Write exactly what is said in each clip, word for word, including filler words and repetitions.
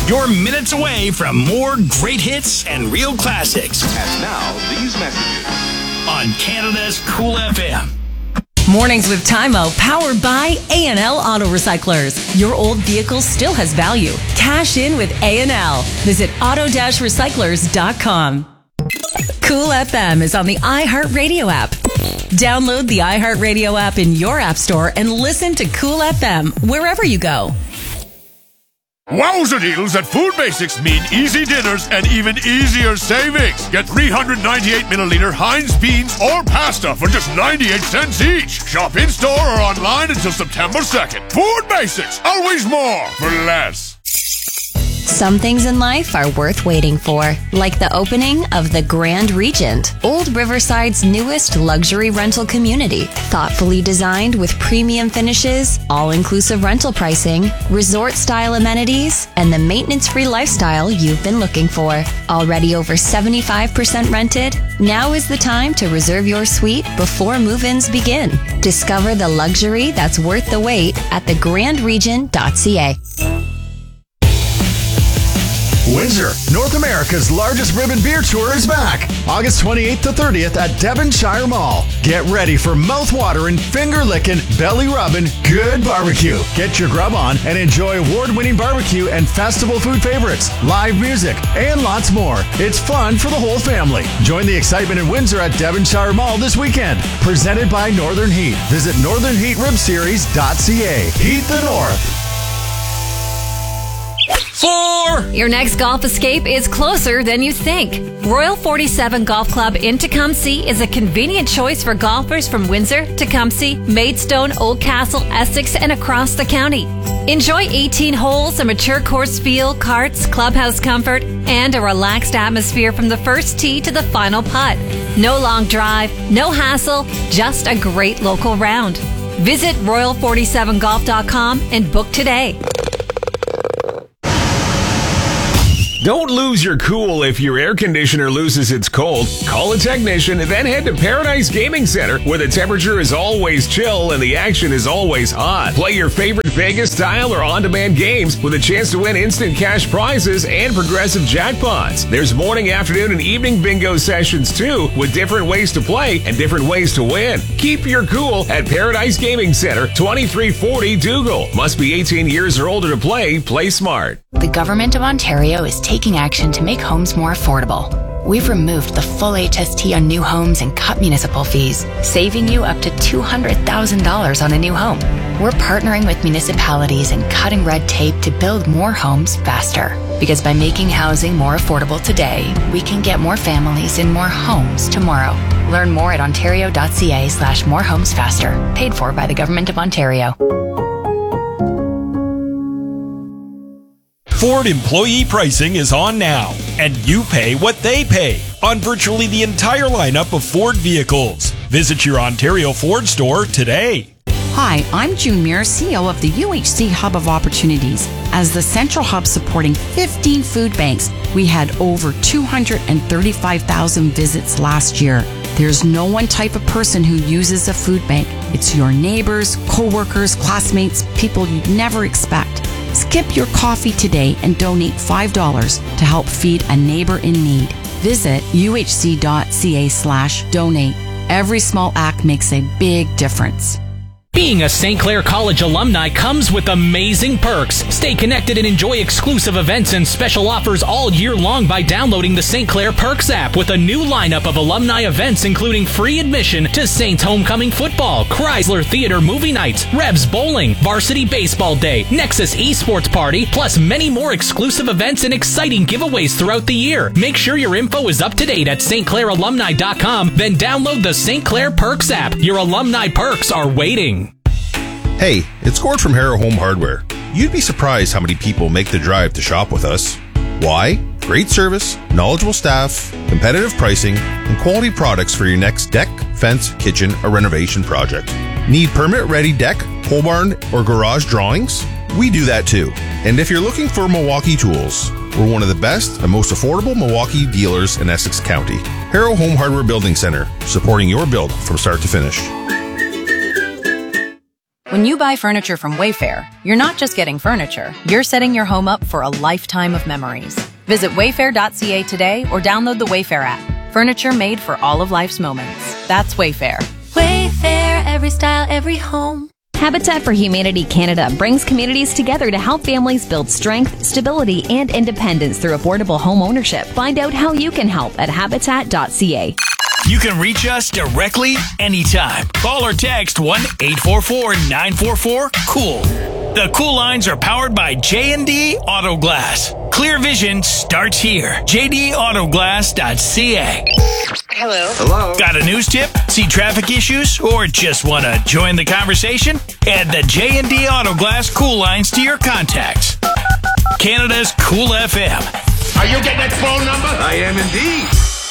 You're minutes away from more great hits and real classics. And now, these messages. On Canada's Cool F M. Mornings with Tymo, powered by A and L Auto Recyclers. Your old vehicle still has value. Cash in with A and L. Visit auto dash recyclers dot com. Cool F M is on the iHeartRadio app. Download the iHeartRadio app in your app store and listen to Cool F M wherever you go. Wowza deals at Food Basics mean easy dinners and even easier savings. Get three hundred ninety-eight milliliter Heinz beans or pasta for just ninety-eight cents each. Shop in-store or online until September second. Food Basics, always more for less. Some things in life are worth waiting for, like the opening of the Grand Regent, Old Riverside's newest luxury rental community. Thoughtfully designed with premium finishes, all-inclusive rental pricing, resort-style amenities, and the maintenance-free lifestyle you've been looking for. Already over seventy-five percent rented, now is the time to reserve your suite before move-ins begin. Discover the luxury that's worth the wait at the grand regent dot c a. Windsor, North America's largest ribbon beer tour is back. August twenty-eighth to thirtieth at Devonshire Mall. Get ready for mouth-watering, finger-licking, belly-rubbing, good barbecue. Get your grub on and enjoy award-winning barbecue and festival food favorites, live music, and lots more. It's fun for the whole family. Join the excitement in Windsor at Devonshire Mall this weekend. Presented by Northern Heat. Visit northern heat rib series dot c a. Heat the North. Four! Your next golf escape is closer than you think. Royal forty-seven Golf Club in Tecumseh is a convenient choice for golfers from Windsor, Tecumseh, Maidstone, Old Castle, Essex, and across the county. Enjoy eighteen holes, a mature course feel, carts, clubhouse comfort, and a relaxed atmosphere from the first tee to the final putt. No long drive, no hassle, just a great local round. Visit royal forty-seven golf dot com and book today. Don't lose your cool if your air conditioner loses its cold. Call a technician and then head to Paradise Gaming Center, where the temperature is always chill and the action is always hot. Play your favorite Vegas style or on-demand games with a chance to win instant cash prizes and progressive jackpots. There's morning, afternoon, and evening bingo sessions too, with different ways to play and different ways to win. Keep your cool at Paradise Gaming Center, twenty-three forty Dougal. Must be eighteen years or older to play. Play smart. The Government of Ontario is taking action to make homes more affordable. We've removed the full H S T on new homes and cut municipal fees, saving you up to two hundred thousand dollars on a new home. We're partnering with municipalities and cutting red tape to build more homes faster. Because by making housing more affordable today, we can get more families in more homes tomorrow. Learn more at ontario dot c a slash more homes faster. Paid for by the Government of Ontario. Ford employee pricing is on now, and you pay what they pay on virtually the entire lineup of Ford vehicles. Visit your Ontario Ford store today. Hi, I'm June Muir, C E O of the U H C Hub of Opportunities. As the central hub supporting fifteen food banks, we had over two hundred thirty-five thousand visits last year. There's no one type of person who uses a food bank. It's your neighbors, co-workers, classmates, people you'd never expect. Skip your coffee today and donate five dollars to help feed a neighbor in need. Visit u h c dot c a slash donate. Every small act makes a big difference. Being a Saint Clair College alumni comes with amazing perks. Stay connected and enjoy exclusive events and special offers all year long by downloading the Saint Clair Perks app with a new lineup of alumni events including free admission to Saints Homecoming Football, Chrysler Theater Movie Nights, Revs Bowling, Varsity Baseball Day, Nexus Esports Party, plus many more exclusive events and exciting giveaways throughout the year. Make sure your info is up to date at st clair alumni dot com, then download the Saint Clair Perks app. Your alumni perks are waiting. Hey, it's Gord from Harrow Home Hardware. You'd be surprised how many people make the drive to shop with us. Why? Great service, knowledgeable staff, competitive pricing, and quality products for your next deck, fence, kitchen, or renovation project. Need permit-ready deck, pole barn, or garage drawings? We do that too. And if you're looking for Milwaukee tools, we're one of the best and most affordable Milwaukee dealers in Essex County. Harrow Home Hardware Building Center, supporting your build from start to finish. When you buy furniture from Wayfair, you're not just getting furniture, you're setting your home up for a lifetime of memories. Visit wayfair dot c a today or download the Wayfair app. Furniture made for all of life's moments. That's Wayfair. Wayfair, every style, every home. Habitat for Humanity Canada brings communities together to help families build strength, stability, and independence through affordable home ownership. Find out how you can help at habitat dot c a. You can reach us directly anytime. Call or text one eight four four nine four four COOL. The Cool Lines are powered by J and D Auto Glass. Clear vision starts here. j d auto glass dot c a. Hello. Hello. Got a news tip? See traffic issues? Or just want to join the conversation? Add the J and D Auto Glass Cool Lines to your contacts. Canada's Cool F M. Are you getting that phone number? I am indeed.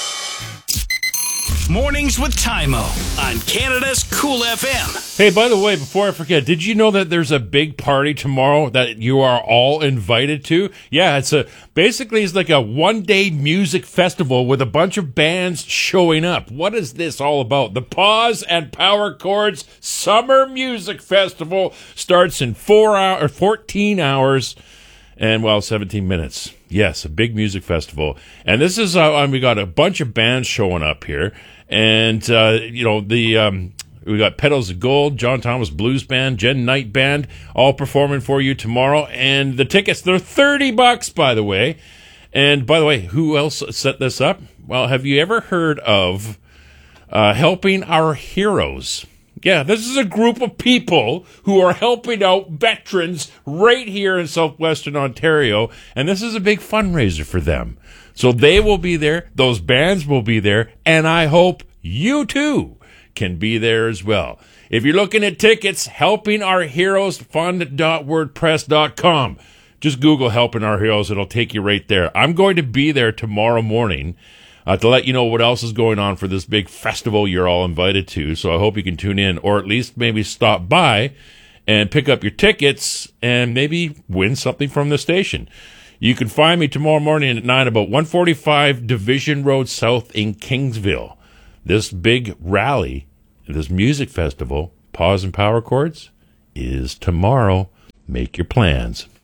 Mornings with Tymo on Canada's Cool F M. Hey, by the way, before I forget, did you know that there's a big party tomorrow that you are all invited to? Yeah, it's a basically it's like a one-day music festival with a bunch of bands showing up. What is this all about? The Pause and Power Chords Summer Music Festival starts in four hour, or fourteen hours and, well, seventeen minutes. Yes, a big music festival. And this is, uh, we got a bunch of bands showing up here. And, uh, you know, the um, we got Petals of Gold, John Thomas Blues Band, Jen Knight Band, all performing for you tomorrow. And the tickets, they're thirty bucks, by the way. And, by the way, who else set this up? Well, have you ever heard of uh, Helping Our Heroes? Yeah, this is a group of people who are helping out veterans right here in southwestern Ontario, and this is a big fundraiser for them. So they will be there, those bands will be there, and I hope you too can be there as well. If you're looking at tickets, helping our heroes fund dot wordpress dot com. Just Google Helping Our Heroes, it'll take you right there. I'm going to be there tomorrow morning Uh, to let you know what else is going on for this big festival you're all invited to. So I hope you can tune in, or at least maybe stop by and pick up your tickets and maybe win something from the station. You can find me tomorrow morning at nine, about one forty-five Division Road South in Kingsville. This big rally, this music festival, Pause and Power Chords, is tomorrow. Make your plans.